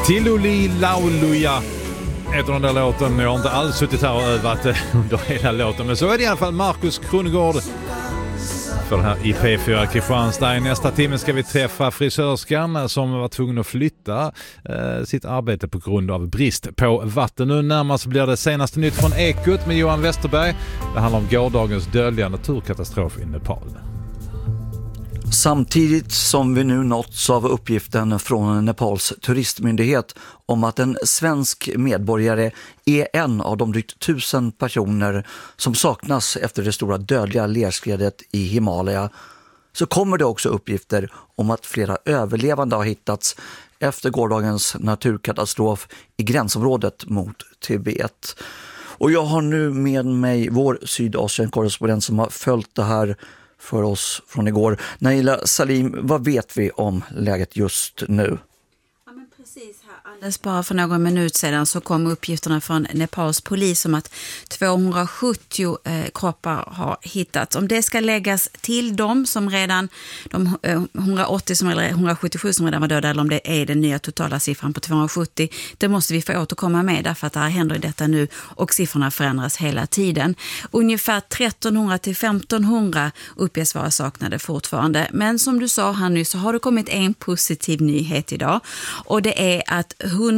Tiloli Lauluja heter den där låten. Jag har inte alls suttit här och övat under hela låten, men så är det i alla fall Markus Krunegård för det här i P4 Kristianstad. I nästa timme ska vi träffa frisörskan som var tvungen att flytta sitt arbete på grund av brist på vatten. Nu närmast blir det senaste nytt från Ekot med Johan Westerberg. Det handlar om gårdagens dödliga naturkatastrof i Nepal. Samtidigt som vi nu nåtts av uppgiften från Nepals turistmyndighet om att en svensk medborgare är en av de drygt 1000 personer som saknas efter det stora dödliga lerskredet i Himalaya, så kommer det också uppgifter om att flera överlevande har hittats efter gårdagens naturkatastrof i gränsområdet mot Tibet. Och jag har nu med mig vår Sydasien-korrespondent som har följt det här för oss från igår. Naila Salim, vad vet vi om läget just nu? Ja, men precis här. Alldeles bara för någon minut sedan så kom uppgifterna från Nepals polis om att 270 kroppar har hittats. Om det ska läggas till dem som redan, de 180 som, eller 177 som redan var döda, eller om det är den nya totala siffran på 270, det måste vi få återkomma med därför att det här händer i detta nu och siffrorna förändras hela tiden. Ungefär 1300 till 1500 uppges vara saknade fortfarande. Men som du sa här nu så har det kommit en positiv nyhet idag, och det är att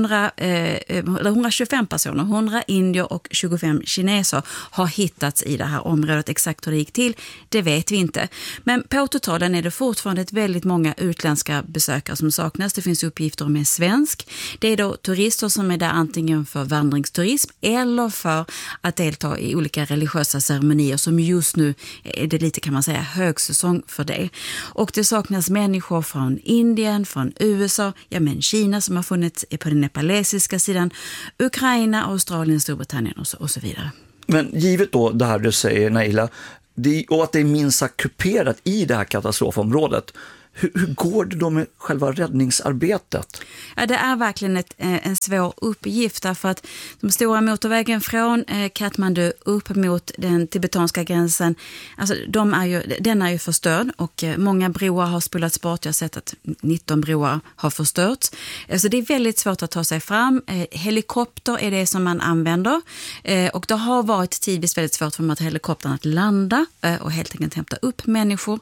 125 personer, 100 indier och 25 kineser har hittats i det här området. Exakt hur det gick till, det vet vi inte. Men på totalen är det fortfarande ett väldigt många utländska besökare som saknas. Det finns uppgifter om en svensk. Det är då turister som är där antingen för vandringsturism eller för att delta i olika religiösa ceremonier som just nu är det lite, kan man säga, högsäsong för det. Och det saknas människor från Indien, från USA, ja men Kina som har funnits på den nepalesiska sidan, Ukraina, Australien, Storbritannien och så vidare. Men givet då det här du säger, Naila, och att det är minst sagt kuperat i det här katastrofområdet, hur går det då med själva räddningsarbetet? Ja, det är verkligen en svår uppgift därför att de stora motorvägen från Kathmandu upp mot den tibetanska gränsen, alltså den är ju förstörd och många broar har spolats bort. Jag har sett att 19 broar har förstörts. Så det är väldigt svårt att ta sig fram. Helikopter är det som man använder och det har varit tidvis väldigt svårt för de här helikopterna att landa och helt enkelt hämta upp människor.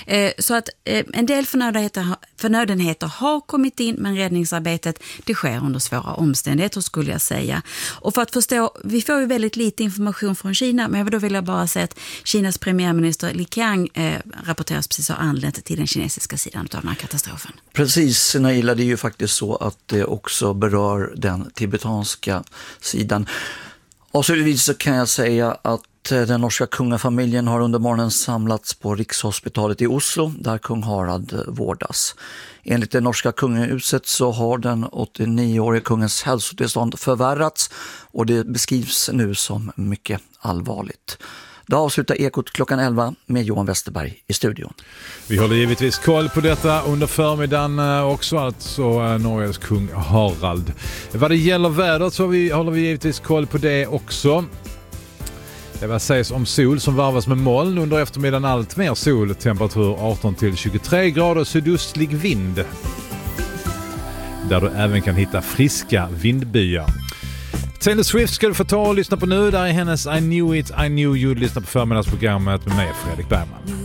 Så att en del förnödenheter har kommit in, men räddningsarbetet det sker under svåra omständigheter skulle jag säga. Och för att förstå, vi får ju väldigt lite information från Kina, men då vill jag bara säga att Kinas premiärminister Li Qiang rapporteras precis ha anlänt till den kinesiska sidan av den här katastrofen. Precis, Naila, det är ju faktiskt så att det också berör den tibetanska sidan. Och så kan jag säga att den norska kungafamiljen har under morgonen samlats på Rikshospitalet i Oslo där kung Harald vårdas. Enligt det norska kungahuset så har den 89-årige kungens hälsotillstånd förvärrats och det beskrivs nu som mycket allvarligt. Då avslutar Ekot klockan 11 med Johan Westerberg i studion. Vi håller givetvis koll på detta under förmiddagen också, alltså Norges kung Harald. Vad det gäller vädret så håller vi givetvis koll på det också. Det sägs om sol som varvas med moln, under eftermiddagen allt mer sol, temperatur 18 till 23 grader, sydostlig vind. Där du även kan hitta friska vindbyar. Taylor Swift ska du få ta och lyssna på nu. Där är hennes I Knew It, I Knew You. Lyssna på förmiddagsprogrammet med mig, Fredrik Bergman.